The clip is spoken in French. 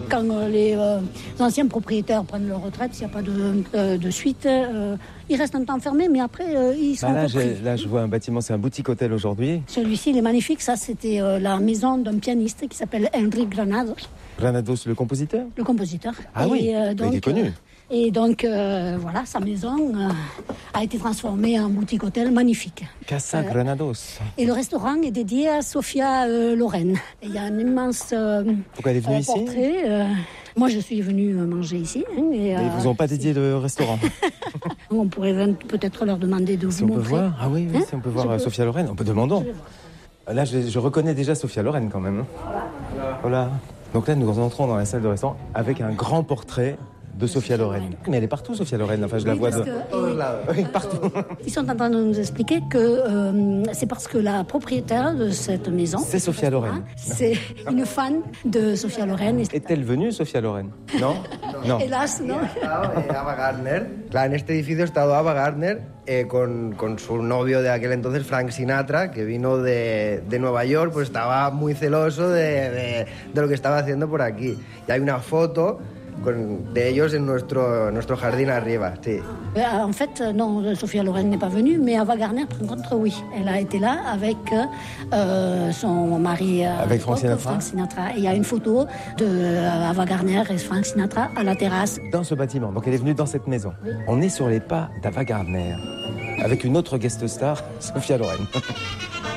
quand les anciens propriétaires prennent leur retraite, s'il n'y a pas de suite, ils restent un temps fermés, mais après, ils sont repris. Là, je vois un bâtiment, c'est un boutique-hôtel aujourd'hui. Celui-ci, il est magnifique. Ça, c'était la maison d'un pianiste qui s'appelle Enrique Granados. Granados, le compositeur? Le compositeur. Ah oui, il est connu. Et donc, voilà, sa maison a été transformée en boutique-hôtel magnifique. Casa Granados. Et le restaurant est dédié à Sophia Loren. Il y a un immense Pourquoi elle est venue portrait. Moi, je suis venue manger ici. Et ils vous ont pas dédié de restaurant? On pourrait peut-être leur demander de si vous on montrer. Peut voir. Ah oui, si on peut voir Sophia Loren. On peut demander. Là, je reconnais déjà Sophia Loren quand même. Voilà. Donc là, nous entrons dans la salle de restaurant avec un grand portrait de Sophia Loren. Mais elle est partout, Sophia Loren. Enfin, je la vois oui, partout. Ils sont en train de nous expliquer que c'est parce que la propriétaire de cette maison... C'est Sophia Loren. C'est une fan de Sophia Loren. Est-elle venue, Sophia Loren? Non. Non. Hélas, no. Ava Gardner. En este edificio ha estado Ava Gardner con su novio de aquel entonces, Frank Sinatra, que vino de Nueva York, pues estaba muy celoso de lo que estaba haciendo por aquí. Y hay una foto de ellos en nuestro jardín arriba, sí. En fait, non, Sophia Loren n'est pas venue, mais Ava Gardner, par contre, oui. Elle a été là avec son mari, avec Frank Sinatra. Il y a une photo de Ava Gardner et Frank Sinatra à la terrasse. Dans ce bâtiment. Donc elle est venue dans cette maison. Oui. On est sur les pas d'Ava Gardner, avec une autre guest star, Sophia Loren.